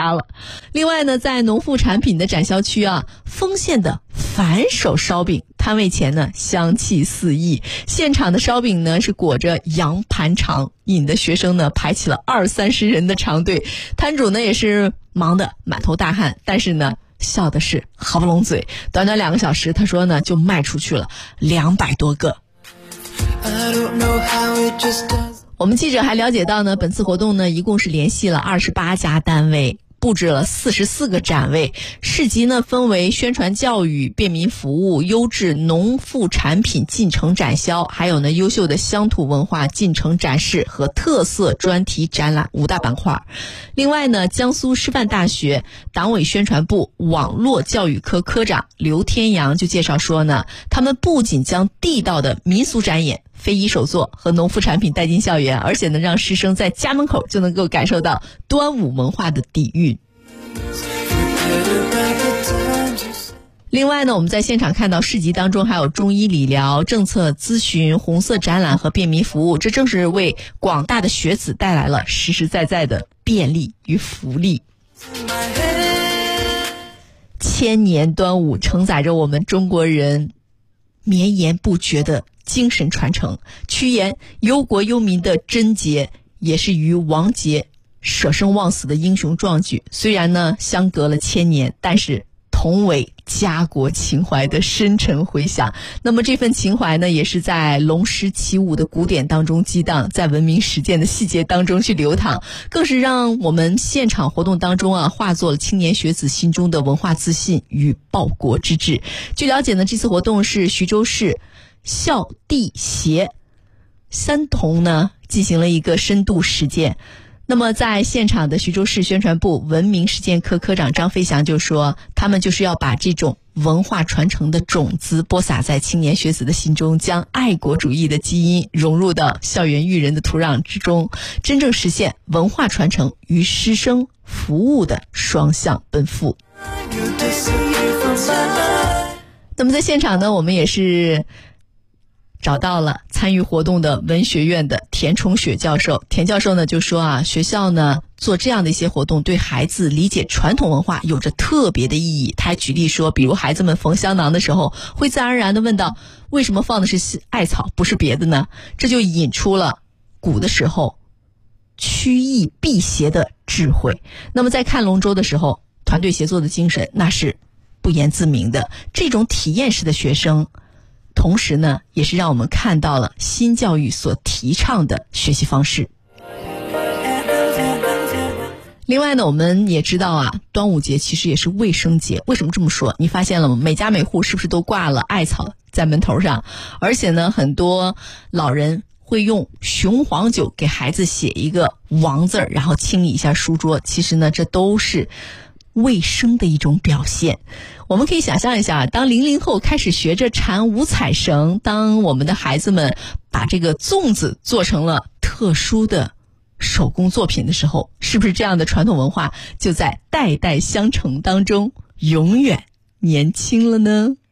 家了。另外呢，在农副产品的展销区啊，丰县的反手烧饼摊位前呢，香气四溢，现场的烧饼呢是裹着羊盘肠，引得学生呢排起了20-30人的长队，摊主呢也是忙得满头大汗，但是呢笑的是合不拢嘴，短短2个小时，他说呢就卖出去了200多个。我们记者还了解到呢，本次活动呢一共是联系了28家单位，布置了44个展位，市集呢分为宣传教育、便民服务、优质农副产品进城展销，还有呢优秀的乡土文化进城展示和特色专题展览5大板块。另外呢，江苏师范大学党委宣传部网络教育科科长刘天阳就介绍说呢，他们不仅将地道的民俗展演、非遗手作和农副产品带进校园，而且呢让师生在家门口就能够感受到端午文化的底蕴。另外呢，我们在现场看到市集当中还有中医理疗、政策咨询、红色展览和便民服务，这正是为广大的学子带来了实实在在的便利与福利。千年端午承载着我们中国人绵延不绝的精神传承，屈原忧国忧民的贞洁，也是与王杰舍生忘死的英雄壮举。虽然呢相隔了1000年，但是同为家国情怀的深沉回响。那么这份情怀呢，也是在龙狮起舞的鼓点当中激荡，在文明实践的细节当中去流淌，更是让我们现场活动当中啊，化作了青年学子心中的文化自信与报国之志。据了解呢，这次活动是徐州市校地协3同呢进行了一个深度实践。那么在现场的徐州市宣传部文明实践科科长张飞翔就说，他们就是要把这种文化传承的种子播撒在青年学子的心中，将爱国主义的基因融入到校园育人的土壤之中，真正实现文化传承与师生服务的双向奔赴。那么在现场呢，我们也是找到了参与活动的文学院的田崇雪教授。田教授呢就说啊，学校呢做这样的一些活动，对孩子理解传统文化有着特别的意义。他还举例说，比如孩子们缝香囊的时候，会自然而然地问到，为什么放的是艾草不是别的呢？这就引出了古的时候趋异避邪的智慧。那么在看龙舟的时候，团队协作的精神那是不言自明的。这种体验式的学生，同时呢也是让我们看到了新教育所提倡的学习方式。另外呢，我们也知道啊，端午节其实也是卫生节。为什么这么说？你发现了吗？每家每户是不是都挂了艾草在门头上？而且呢，很多老人会用雄黄酒给孩子写一个王字，然后清理一下书桌。其实呢，这都是卫生的一种表现。我们可以想象一下，当00后开始学着缠五彩绳，当我们的孩子们把这个粽子做成了特殊的手工作品的时候，是不是这样的传统文化就在代代相承当中永远年轻了呢？